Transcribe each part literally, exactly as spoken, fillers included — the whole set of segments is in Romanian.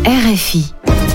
R F I.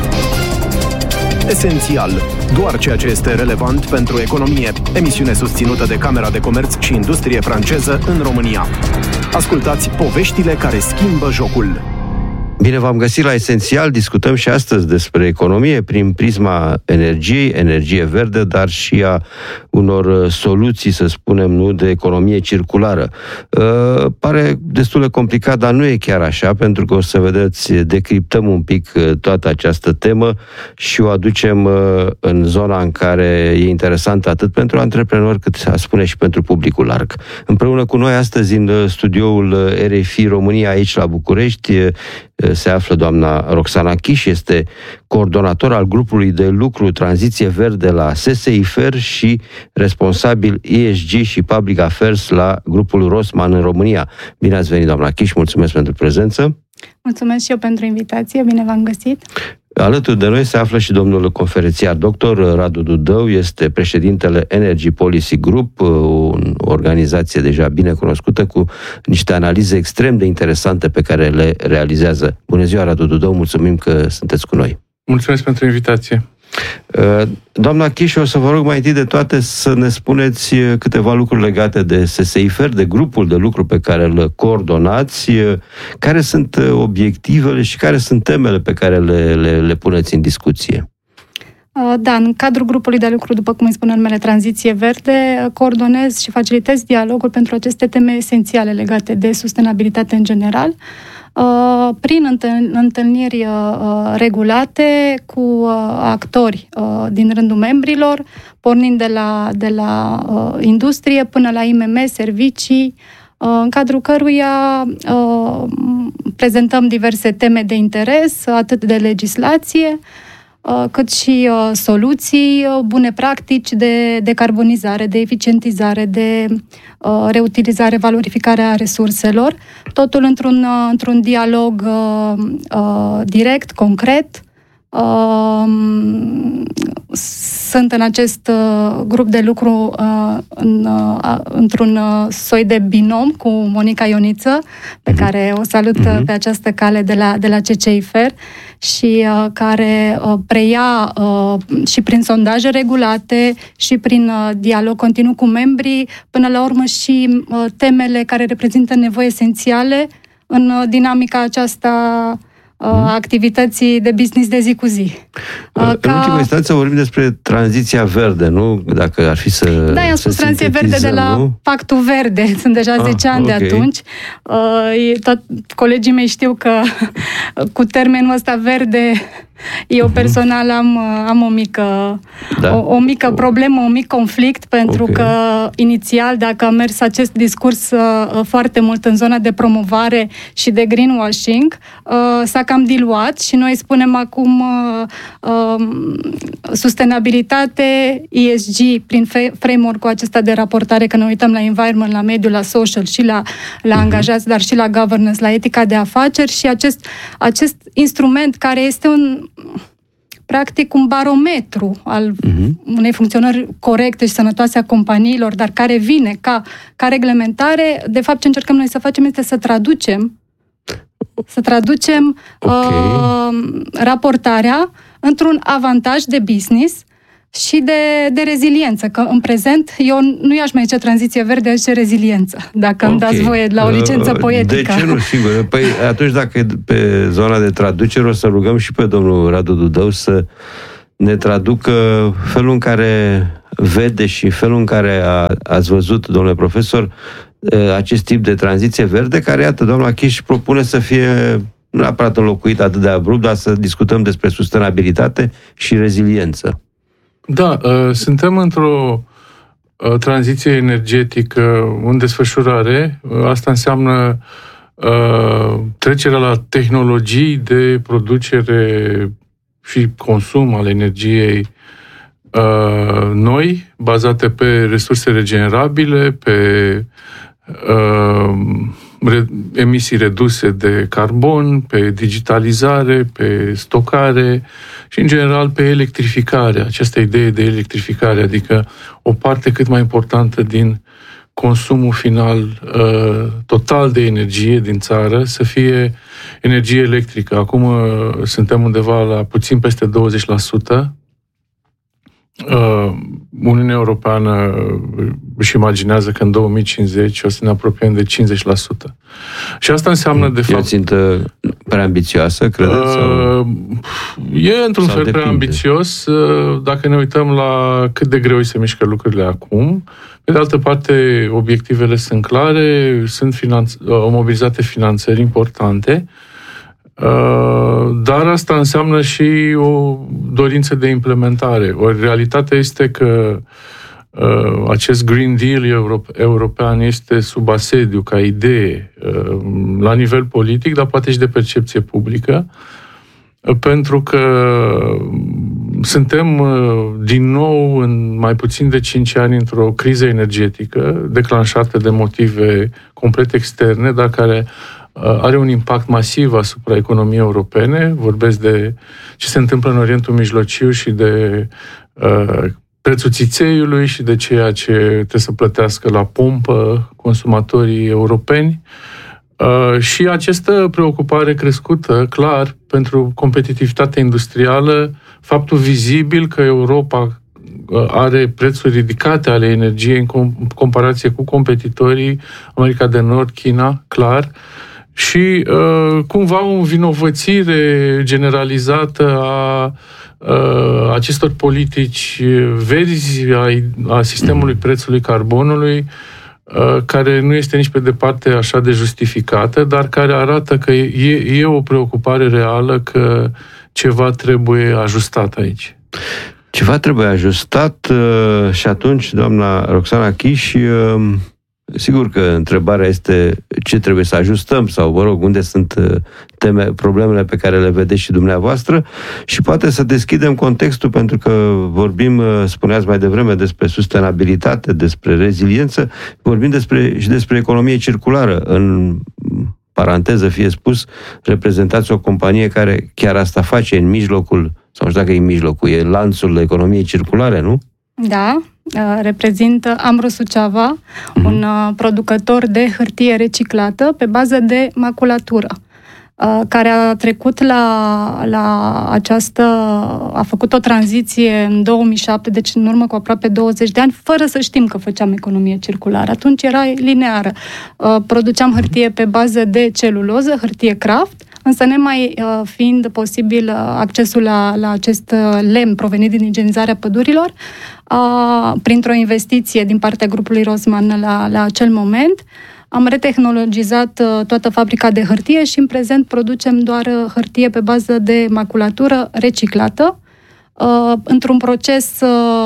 Esențial. Doar ceea ce este relevant pentru economie. Emisiune susținută de Camera de Comerț și Industrie franceză în România. Ascultați poveștile care schimbă jocul. Bine v-am găsit la Esențial. Discutăm și astăzi despre economie prin prisma energiei, energie verde, dar și a unor soluții, să spunem, nu, de economie circulară. Uh, pare destul de complicat, dar nu e chiar așa, pentru că o să vedeți, decriptăm un pic toată această temă și o aducem uh, în zona în care e interesantă atât pentru antreprenori, cât, a spune, și pentru publicul larg. Împreună cu noi astăzi în studioul R F I România, aici la București, se află doamna Roxana Chiș, este coordonator al grupului de lucru Tranziție Verde la S S I F R și responsabil E S G și Public Affairs la grupul Rossmann în România. Bine ați venit, doamna Chiș, mulțumesc pentru prezență. Mulțumesc și eu pentru invitație, bine v-am găsit. Alături de noi se află și domnul conferențiar doctor Radu Dudău, este președintele Energy Policy Group, o organizație deja bine cunoscută cu niște analize extrem de interesante pe care le realizează. Bună ziua, Radu Dudău, mulțumim că sunteți cu noi. Mulțumesc pentru invitație. Doamna Chiș, o să vă rog mai întâi de toate să ne spuneți câteva lucruri legate de S S I F R, de grupul de lucru pe care îl coordonați, care sunt obiectivele și care sunt temele pe care le, le, le puneți în discuție. Da, în cadrul grupului de lucru, după cum îi spune numele Tranziție Verde, coordonez și facilitez dialogul pentru aceste teme esențiale legate de sustenabilitate în general, prin întâlniri regulate cu actori din rândul membrilor, pornind de la, de la industrie până la I M M, servicii, în cadrul căruia prezentăm diverse teme de interes, atât de legislație, cât și uh, soluții, uh, bune practici de decarbonizare, de eficientizare, de uh, reutilizare, valorificare a resurselor, totul într-un, uh, într-un dialog uh, uh, direct, concret. Uh, sunt în acest uh, grup de lucru uh, în, uh, într-un uh, soi de binom cu Monica Ioniță, pe uh-huh. care o salut uh-huh. pe această cale de la, de la C C I F R și uh, care uh, preia uh, și prin sondaje regulate și prin uh, dialog continuu cu membrii, până la urmă și uh, temele care reprezintă nevoi esențiale în uh, dinamica aceasta activității de business de zi cu zi. În Ca... ultima instanță vorbim despre tranziția verde, nu? Dacă ar fi să Da, i-am spus tranziție verde de la nu? Pactul Verde. Sunt deja ah, zece ani okay. de atunci. Uh, tot, colegii mei știu că cu termenul ăsta verde eu personal am, am o mică da. o, o mică problemă, un mic conflict, pentru okay. că inițial, dacă a mers acest discurs uh, foarte mult în zona de promovare și de greenwashing, uh, s-a cam diluat și noi spunem acum uh, uh, sustenabilitate, E S G, prin framework-ul acesta de raportare, că ne uităm la environment, la mediu, la social și la, la uh-huh. angajați, dar și la governance, la etica de afaceri și acest, acest instrument care este un practic un barometru al uh-huh. unei funcționări corecte și sănătoase a companiilor, dar care vine ca, ca reglementare. De fapt, ce încercăm noi să facem este să traducem să traducem okay. uh, raportarea într-un avantaj de business și de, de reziliență, că în prezent eu nu i-aș mai zice tranziție verde, aș zice reziliență, dacă okay. îmi dați voie la o licență poetică. De ce nu, sigur? Păi atunci, dacă e pe zona de traducere, o să rugăm și pe domnul Radu Dudău să ne traducă felul în care vede și felul în care a, ați văzut, domnule profesor, acest tip de tranziție verde, care, iată, doamna Chiș propune să fie nu neapărat înlocuit atât de abrupt, dar să discutăm despre sustenabilitate și reziliență. Da, uh, suntem într-o uh, tranziție energetică în desfășurare. Uh, asta înseamnă uh, trecerea la tehnologii de producere și consum al energiei uh, noi, bazate pe resurse regenerabile, pe uh, re- emisii reduse de carbon, pe digitalizare, pe stocare și, în general, pe electrificare. Această idee de electrificare, adică o parte cât mai importantă din consumul final uh, total de energie din țară să fie energie electrică. Acum suntem undeva la puțin peste douăzeci la sută. Uniunea Europeană își imaginează că în două mii cincizeci o să ne apropiem de cincizeci la sută. Și asta înseamnă, de fapt... E o țintă prea ambițioasă, credeți? Sau... E într-un sau fel depinde? prea ambițios, dacă ne uităm la cât de greu se mișcă lucrurile acum. Pe de altă parte, obiectivele sunt clare, sunt finanț- mobilizate finanțări importante, dar asta înseamnă și o dorință de implementare. O realitate este că uh, acest Green Deal european este sub asediu ca idee uh, la nivel politic, dar poate și de percepție publică, uh, pentru că suntem uh, din nou în mai puțin de cinci ani într-o criză energetică declanșată de motive complet externe, dar care are un impact masiv asupra economiei europene. Vorbesc de ce se întâmplă în Orientul Mijlociu și de uh, prețul țițeiului și de ceea ce trebuie să plătească la pompă consumatorii europeni. Uh, și această preocupare crescută, clar, pentru competitivitatea industrială, faptul vizibil că Europa are prețuri ridicate ale energiei în comparație cu competitorii, America de Nord, China, clar, și uh, cumva o învinovățire generalizată a uh, acestor politici verzi, a, a sistemului prețului carbonului, uh, care nu este nici pe departe așa de justificată, dar care arată că e, e o preocupare reală că ceva trebuie ajustat aici. Ceva trebuie ajustat uh, și atunci, doamna Roxana Chiș, uh, sigur că întrebarea este ce trebuie să ajustăm sau, vă rog, unde sunt teme, problemele pe care le vedeți și dumneavoastră și poate să deschidem contextul, pentru că vorbim, spuneați mai devreme, despre sustenabilitate, despre reziliență, vorbim despre, și despre economie circulară. În paranteză fie spus, reprezentați o companie care chiar asta face în mijlocul, sau nu știu dacă e în mijlocul, e lanțul economiei circulare, nu? Da, reprezintă Ambro Suceava, mm-hmm. un producător de hârtie reciclată pe bază de maculatură, care a trecut la, la această, a făcut o tranziție în două mii șapte, deci în urmă cu aproape douăzeci de ani, fără să știm că făceam economie circulară. Atunci era lineară. Produceam hârtie pe bază de celuloză, hârtie craft, însă nemai fiind posibil accesul la, la acest lemn provenit din igienizarea pădurilor, printr-o investiție din partea grupului Rossmann la, la acel moment, am retehnologizat toată fabrica de hârtie și în prezent producem doar hârtie pe bază de maculatură reciclată, într-un proces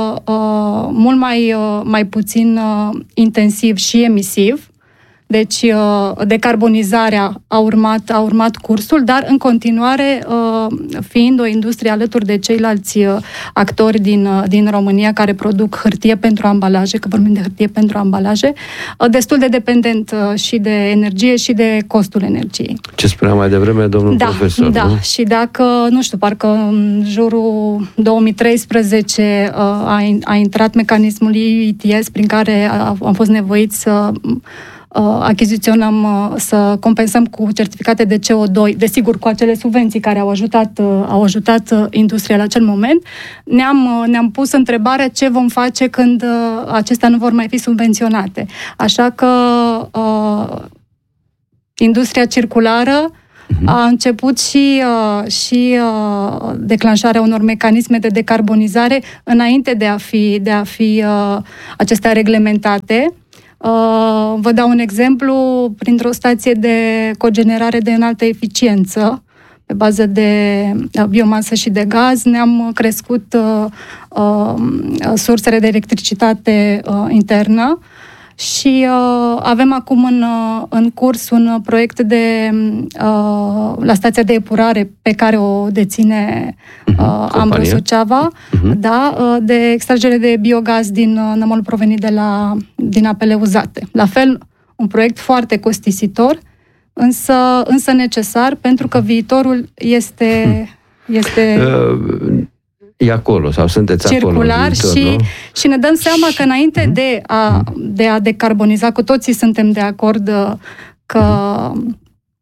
mult mai, mai puțin intensiv și emisiv. Deci, decarbonizarea a urmat, a urmat cursul, dar în continuare, fiind o industrie alături de ceilalți actori din, din România care produc hârtie pentru ambalaje, că vorbim de hârtie pentru ambalaje, destul de dependent și de energie și de costul energiei. Ce spunea mai devreme domnul da, profesor, Da, nu? și dacă, nu știu, parcă în jurul două mii treisprezece a, a intrat mecanismul E T S prin care am fost nevoiți să achiziționăm, să compensăm cu certificate de C O doi, desigur cu acele subvenții care au ajutat, au ajutat industria la acel moment, ne-am, ne-am pus întrebarea ce vom face când acestea nu vor mai fi subvenționate. Așa că uh, industria circulară a început și, uh, și uh, declanșarea unor mecanisme de decarbonizare înainte de a fi, de a fi uh, acestea reglementate. Uh, vă dau un exemplu, printr-o stație de cogenerare de înaltă eficiență, pe bază de uh, biomasă și de gaz, ne-am crescut uh, uh, sursele de electricitate uh, internă și uh, avem acum în, uh, în curs un proiect de uh, la stația de epurare pe care o deține uh, Ambro Suceava, uh-huh. da, uh, de extragere de biogaz din uh, nămolul provenit de la, din apele uzate. La fel, un proiect foarte costisitor, însă, însă necesar, pentru că viitorul este... este uh... E acolo, sau sunteți circular acolo viitor, și, nu? și ne dăm seama că înainte de a, de a decarboniza, cu toții suntem de acord că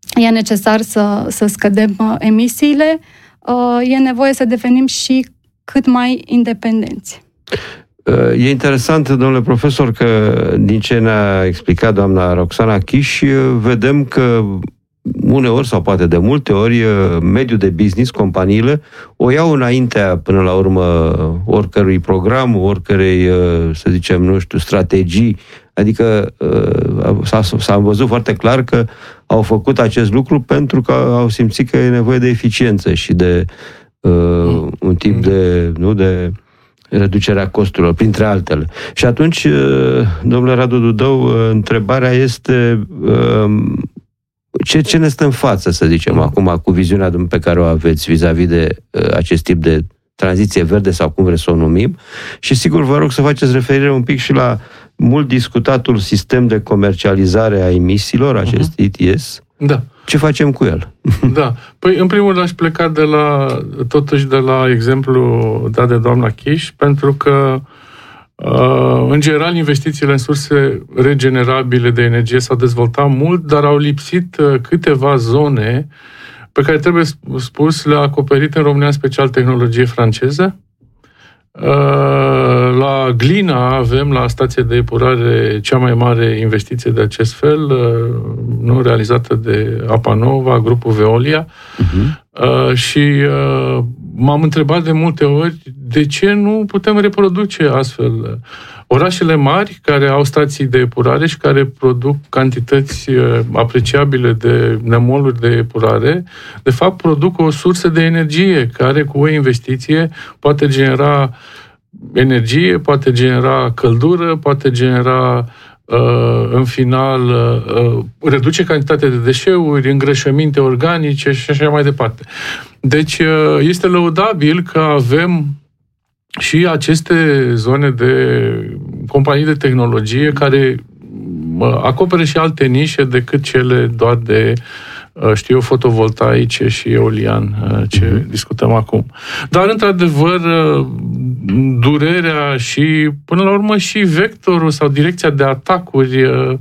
e necesar să, să scădem emisiile, e nevoie să devenim și cât mai independenți. E interesant, domnule profesor, că din ce ne-a explicat doamna Roxana Chiș, vedem că uneori, sau poate de multe ori, mediul de business, companiile, o iau înaintea, până la urmă, oricărui program, oricărei, să zicem, nu știu, strategii. Adică s-a, s-a văzut foarte clar că au făcut acest lucru pentru că au simțit că e nevoie de eficiență și de uh, un tip de, nu, de reducerea costurilor, printre altele. Și atunci, domnule Radu Dudău, întrebarea este ce, ce ne stă în față, să zicem, acum, cu viziunea pe care o aveți vis-a-vis de acest tip de tranziție verde sau cum vreți să o numim. Și sigur, vă rog să faceți referire un pic și la mult discutatul sistem de comercializare a emisiilor, acest uh-huh. E T S. Da. Ce facem cu el? Da. Păi, în primul rând, aș pleca de la, totuși de la exemplu dat de doamna Chiș, pentru că, în general, investițiile în surse regenerabile de energie s-au dezvoltat mult, dar au lipsit câteva zone pe care, trebuie spus, le-a acoperit în România, în special tehnologie franceză. La Glina avem, la stația de epurare, cea mai mare investiție de acest fel, nu realizată de Apanova, grupul Veolia. Uh-huh. Și m-am întrebat de multe ori de ce nu putem reproduce astfel. Orașele mari care au stații de epurare și care produc cantități apreciabile de nemoluri de epurare, de fapt produc o sursă de energie care cu o investiție poate genera energie, poate genera căldură, poate genera în final reduce cantitatea de deșeuri, îngrășăminte organice și așa mai departe. Deci este lăudabil că avem și aceste zone de companii de tehnologie care acoperă și alte nișe decât cele doar de, știu eu, fotovoltaice și eolian, ce mm-hmm. discutăm acum. Dar, într-adevăr, durerea și, până la urmă, și vectorul sau direcția de atacuri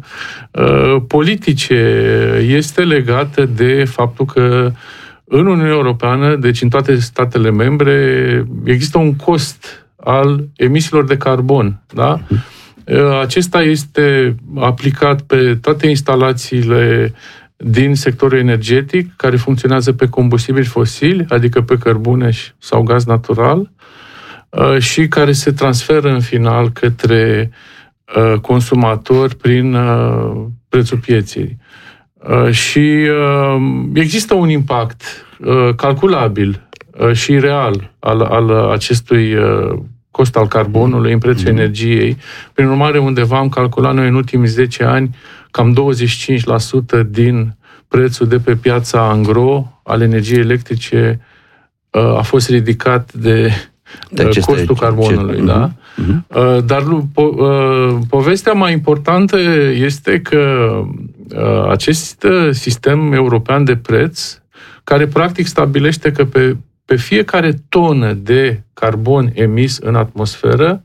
politice este legată de faptul că în Uniunea Europeană, deci în toate statele membre, există un cost al emisiilor de carbon. Da? Acesta este aplicat pe toate instalațiile din sectorul energetic, care funcționează pe combustibili fosili, adică pe cărbune sau gaz natural, și care se transferă în final către consumatori prin prețul pieței. Și există un impact calculabil și real al, al acestui cost al carbonului în prețul mm. energiei. Prin urmare, undeva am calculat noi în ultimii zece ani cam douăzeci și cinci la sută din prețul de pe piața angro al energiei electrice a fost ridicat de, de costul carbonului. Ce... Da? Mm-hmm. Dar po- povestea mai importantă este că acest sistem european de preț, care practic stabilește că pe, pe fiecare tonă de carbon emis în atmosferă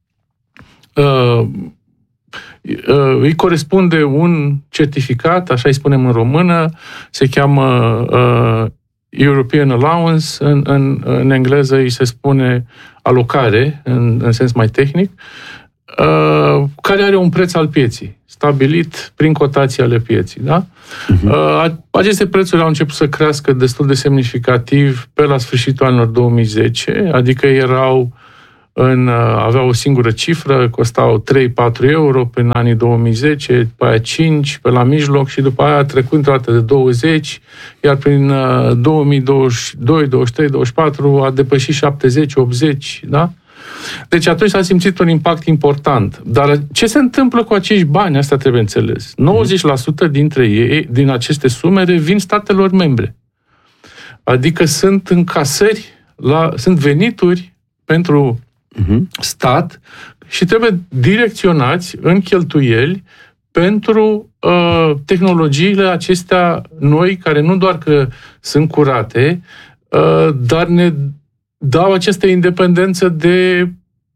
îi corespunde un certificat, așa îi spunem în română, se cheamă European Allowance, în, în, în engleză îi se spune alocare, în, în sens mai tehnic, uh, care are un preț al pieții, stabilit prin cotații ale pieții. Da? Uh-huh. Uh, aceste prețuri au început să crească destul de semnificativ pe la sfârșitul anilor două mii zece, adică erau în, uh, aveau o singură cifră, costau trei patru euro până anii două mii zece, după aia cinci, pe la mijloc și după aia trecând o dată de douăzeci, iar prin uh, două mii douăzeci și doi, douăzeci și trei, douăzeci și patru a depășit șaptezeci optzeci, da? Deci atunci s-a simțit un impact important. Dar ce se întâmplă cu acești bani? Asta trebuie înțeles. nouăzeci la sută dintre ei, din aceste sume, revin statelor membre. Adică sunt încasări, la, sunt venituri pentru uh-huh. stat și trebuie direcționați în cheltuieli pentru uh, tehnologiile acestea noi, care nu doar că sunt curate, uh, dar ne dau această independență de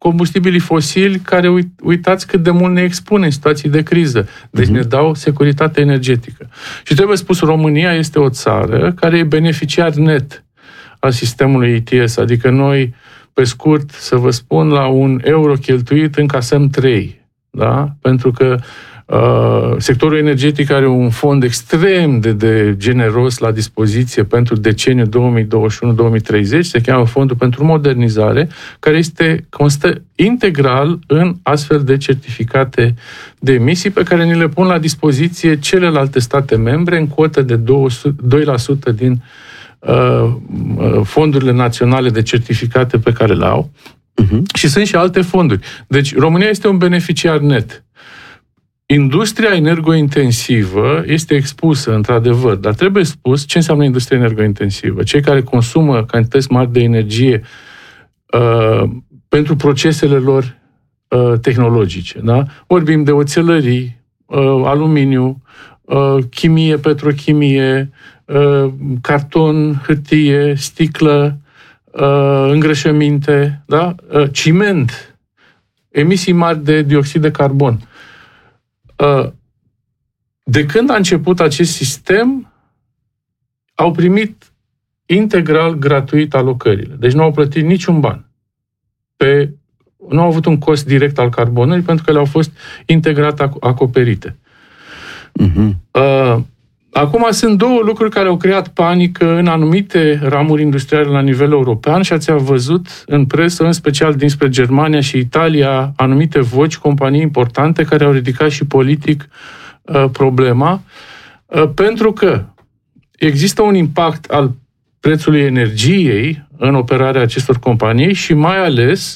combustibilii fosili care, uitați cât de mult ne expune în situații de criză. Deci uh-huh. ne dau securitate energetică. Și trebuie spus, România este o țară care e beneficiar net al sistemului E T S, adică noi, pe scurt, să vă spun, la un euro cheltuit încasăm trei. Da? Pentru că uh, sectorul energetic are un fond extrem de, de generos la dispoziție pentru deceniul două mii douăzeci și unu două mii treizeci, se cheamă Fondul pentru Modernizare, care este, constă integral în astfel de certificate de emisii pe care ni le pun la dispoziție celelalte state membre în cotă de doi la sută din uh, fondurile naționale de certificate pe care le au. Uh-huh. Și sunt și alte fonduri. Deci România este un beneficiar net. Industria energointensivă este expusă, într-adevăr, dar trebuie spus ce înseamnă industria energointensivă. Cei care consumă cantități mari de energie uh, pentru procesele lor uh, tehnologice. Da? Vorbim de oțelării, uh, aluminiu, uh, chimie, petrochimie, uh, carton, hârtie, sticlă, uh, îngrășăminte, da? uh, ciment, emisii mari de dioxid de carbon. De când a început acest sistem, au primit integral gratuit alocările. Deci nu au plătit niciun ban. Pe, nu au avut un cost direct al carbonului pentru că le-au fost integrat acoperite. Uh-huh. Acum sunt două lucruri care au creat panică în anumite ramuri industriale la nivel european și ați văzut în presă, în special dinspre Germania și Italia, anumite voci, companii importante care au ridicat și politic uh, problema, uh, pentru că există un impact al prețului energiei în operarea acestor companii și mai ales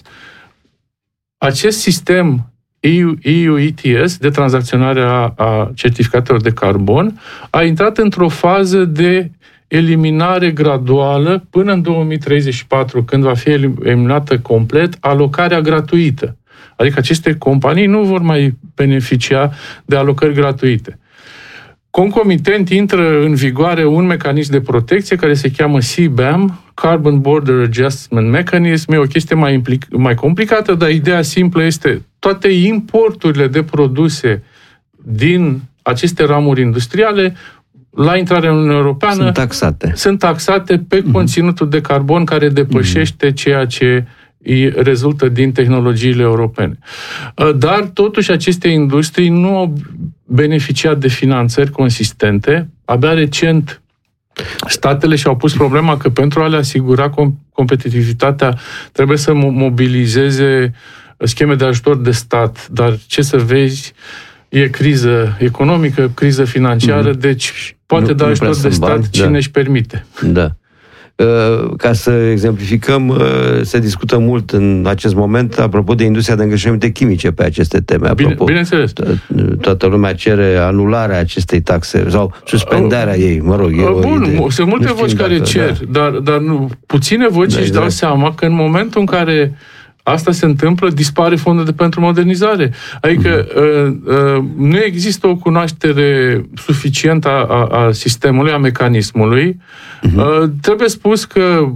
acest sistem E U E T S de tranzacționare a, a certificatelor de carbon a intrat într-o fază de eliminare graduală până în două mii treizeci și patru, când va fi eliminată complet alocarea gratuită. Adică aceste companii nu vor mai beneficia de alocări gratuite. Concomitent intră în vigoare un mecanism de protecție care se cheamă C B A M, Carbon Border Adjustment Mechanism. E o chestie mai, implic- mai complicată, dar ideea simplă este toate importurile de produse din aceste ramuri industriale la intrarea în Uniunea Europeană sunt taxate, sunt taxate pe mm-hmm. conținutul de carbon care depășește mm-hmm. ceea ce rezultă din tehnologiile europene. Dar, totuși, aceste industrii nu au beneficiat de finanțări consistente. Abia recent, statele și-au pus problema că pentru a le asigura competitivitatea trebuie să mobilizeze scheme de ajutor de stat. Dar, ce să vezi, e criză economică, criză financiară, mm-hmm. deci poate da ajutor de stat bani, cine da. își permite. Da. Ca să exemplificăm, se discută mult în acest moment apropo de industria de îngrășăminte chimice pe aceste teme. Apropo, Bine, bineînțeles. Toată lumea cere anularea acestei taxe sau suspendarea uh, ei, mă rog. Bun, idee. Sunt multe voci care dacă, cer, da. dar, dar nu, puține voci da, își exact. dau seama că în momentul în care asta se întâmplă, dispare fondul de pentru modernizare. Adică uh-huh. uh, uh, nu există o cunoaștere suficientă a, a, a sistemului, a mecanismului. Uh-huh. Uh, trebuie spus că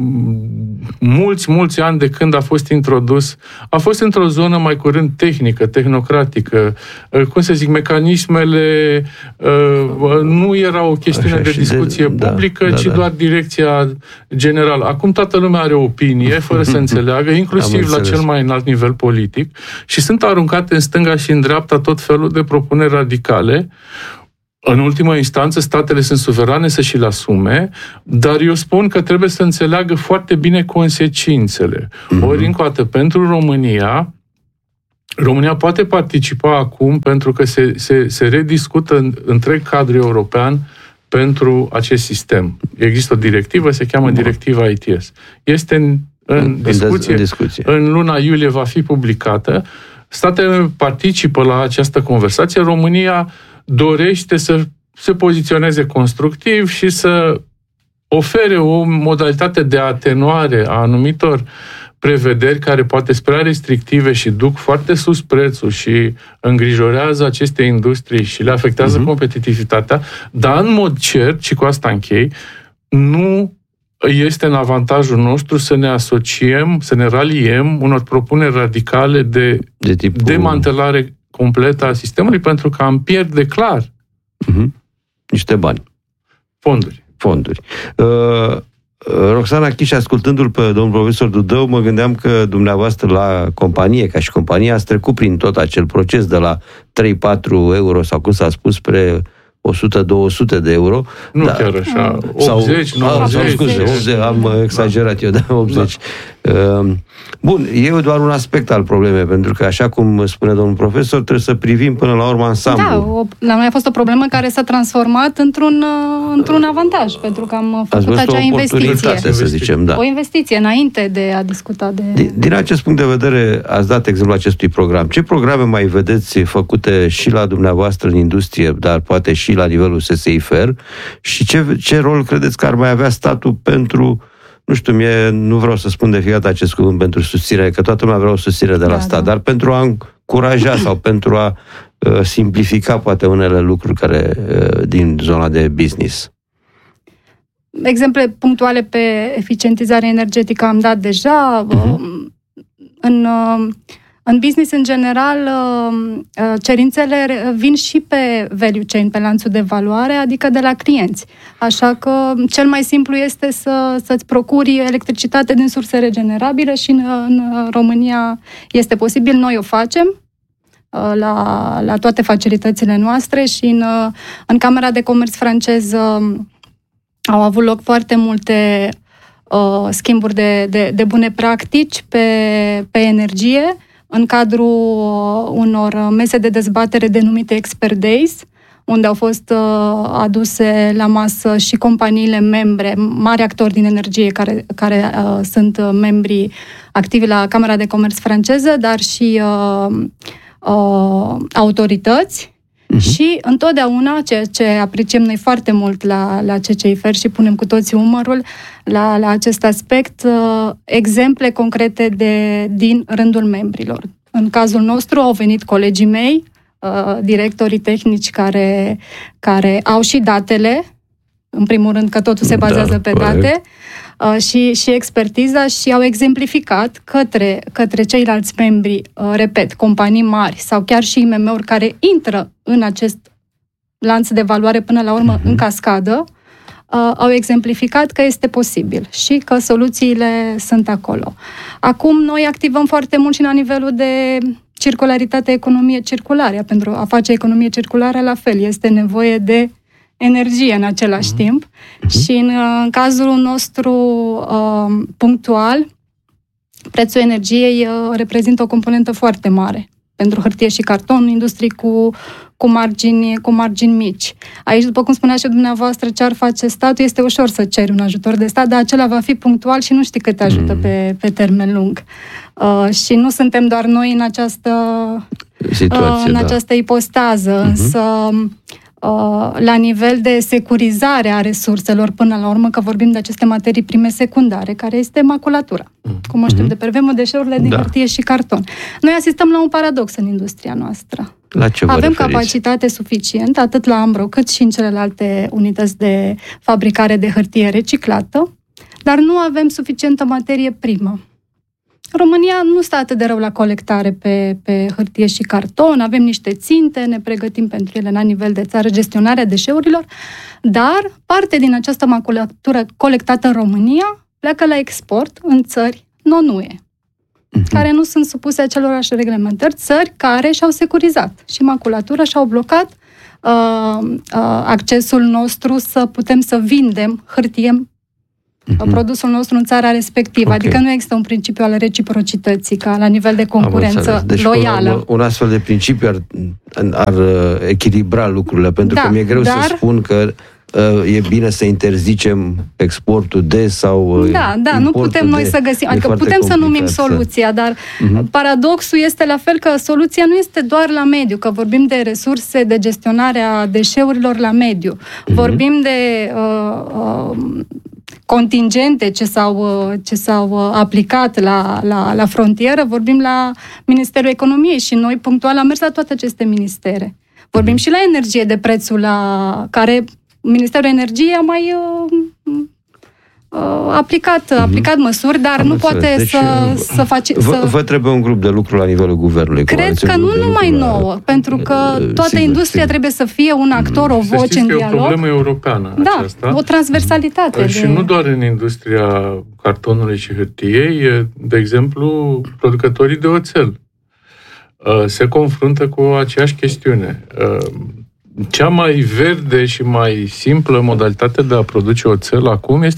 mulți, mulți ani de când a fost introdus, a fost într-o zonă mai curând tehnică, tehnocratică. Uh, cum să zic, mecanismele uh, nu era o chestiune Așa, de discuție de, publică, da, ci da, doar da. direcția generală. Acum toată lumea are opinie, fără să înțeleagă, inclusiv la cel mai înalt nivel politic, și sunt aruncate în stânga și în dreapta tot felul de propuneri radicale. În ultimă instanță, statele sunt suverane să și le asume, dar eu spun că trebuie să înțeleagă foarte bine consecințele. Mm-hmm. Ori, încă o dată, pentru România, România poate participa acum pentru că se, se, se rediscută în, întreg cadrul european pentru acest sistem. Există o directivă, se cheamă Directiva I T S. Este în În discuție, în discuție. În luna iulie va fi publicată. Statele participă la această conversație. România dorește să se poziționeze constructiv și să ofere o modalitate de atenuare a anumitor prevederi care poate sunt prea restrictive și duc foarte sus prețul și îngrijorează aceste industrii și le afectează uh-huh. competitivitatea, dar în mod cert, și cu asta închei, nu este în avantajul nostru să ne asociem, să ne raliem unor propuneri radicale de, de tipul... demantelare completă a sistemului, pentru că am pierde clar uh-huh. niște bani. Fonduri. Fonduri. Uh, Roxana Chiș, ascultându-l pe domnul profesor Dudău, mă gândeam că dumneavoastră la companie, ca și companie, ați trecut prin tot acel proces de la trei patru euro, sau cum s-a spus, spre o sută două sute de euro. Nu da, chiar așa, optzeci, nouăzeci. Sau, scuze, optzeci, am exagerat eu, da, optzeci. Da. Bun, e doar un aspect al problemei, pentru că, așa cum spune domnul profesor, trebuie să privim până la urmă ansamblu. Da, o, la noi a fost o problemă care s-a transformat într-un, într-un avantaj, pentru că am făcut acea investiție. Să zicem, da. O investiție înainte de a discuta de... Din, din acest punct de vedere, ați dat exemplu acestui program. Ce programe mai vedeți făcute și la dumneavoastră în industrie, dar poate și la nivelul S S I F R? Și ce, ce rol credeți că ar mai avea statul pentru... Nu știu, mie nu vreau să spun de fiecare dată acest cuvânt pentru susținere, că toată lumea vrea o susținere de la da, stat, da. Dar pentru a încuraja sau pentru a uh, simplifica poate unele lucruri care uh, din zona de business. Exemple punctuale pe eficientizare energetică am dat deja. Uh-huh. În, în business, în general, cerințele vin și pe value chain, pe lanțul de valoare, adică de la clienți. Așa că cel mai simplu este să, să-ți procuri electricitate din surse regenerabile și în, în România este posibil. Noi o facem la, la toate facilitățile noastre și în, în Camera de Comerț franceză au avut loc foarte multe uh, schimburi de, de, de bune practici pe, pe energie, în cadrul uh, unor mese de dezbatere denumite Expert Days, unde au fost uh, aduse la masă și companiile membre, mari actori din energie care, care uh, sunt membri activi la Camera de Comerț franceză, dar și uh, uh, autorități. Uh-huh. Și întotdeauna, ceea ce apreciem noi foarte mult la, la C C I F R și punem cu toții umărul la, la acest aspect, uh, exemple concrete de, din rândul membrilor. În cazul nostru au venit colegii mei, uh, directorii tehnici care, care au și datele, în primul rând că totul se bazează da, pe corect. date, uh, și, și expertiza și au exemplificat către, către ceilalți membri, uh, repet, companii mari sau chiar și I M M-uri care intră în acest lanț de valoare până la urmă uh-huh. în cascadă, uh, au exemplificat că este posibil și că soluțiile sunt acolo. Acum noi activăm foarte mult și la nivelul de circularitate, economie circulară. Pentru a face economie circulară, la fel, este nevoie de energie în același uh-huh. timp uh-huh. și în, în cazul nostru uh, punctual, prețul energiei uh, reprezintă o componentă foarte mare pentru hârtie și carton, industrii cu, cu, margini, cu margini mici. Aici, după cum spunea și dumneavoastră, ce ar face statul, este ușor să ceri un ajutor de stat, dar acela va fi punctual și nu știi cât te ajută uh-huh. pe, pe termen lung. Uh, și nu suntem doar noi în această, situație, uh, în da. această ipostază, uh-huh. însă la nivel de securizare a resurselor, până la urmă, că vorbim de aceste materii prime secundare, care este maculatura. Mm-hmm. Cum o știm de pe vreme, deșeurile din da. hârtie și carton. Noi asistăm la un paradox în industria noastră. La ce vă Avem referiți? Capacitate suficientă, atât la Ambro, cât și în celelalte unități de fabricare de hârtie reciclată, dar nu avem suficientă materie primă. România nu stă atât de rău la colectare pe, pe hârtie și carton, avem niște ținte, ne pregătim pentru ele la nivel de țară, gestionarea deșeurilor, dar parte din această maculatură colectată în România pleacă la export în țări non-U E, uh-huh. care nu sunt supuse acelorași reglementări, țări care și-au securizat și maculatura și-au blocat uh, uh, accesul nostru să putem să vindem hârtie Uh-huh. produsul nostru în țara respectivă. Okay. Adică nu există un principiu al reciprocității ca la nivel de concurență deci, loială. Un, un astfel de principiu ar, ar echilibra lucrurile, pentru da, că mi-e greu dar... să spun că uh, e bine să interzicem exportul de sau Da, da, nu putem noi să găsim, adică putem să numim soluția, dar uh-huh. paradoxul este la fel că soluția nu este doar la mediu, că vorbim de resurse, de gestionarea deșeurilor la mediu. Uh-huh. Vorbim de uh, uh, contingente ce s-au, ce s-au aplicat la, la, la frontieră, vorbim la Ministerul Economiei și noi punctual am mers la toate aceste ministere. Vorbim și la energie, de prețul la care Ministerul Energiei a mai, aplicat, aplicat măsuri, dar Am nu înțeles. poate Deci, să, să face... Vă, să... vă trebuie un grup de lucru la nivelul guvernului. Cred că nu numai nouă, pentru că toată sigur, industria sigur. trebuie să fie un actor, o Să voce știți în că dialog. e o problemă europeană Da, aceasta. o transversalitate. Și de... nu doar în industria cartonului și hârtiei, de exemplu, producătorii de oțel se confruntă cu aceeași chestiune. Cea mai verde și mai simplă modalitate de a produce oțel acum este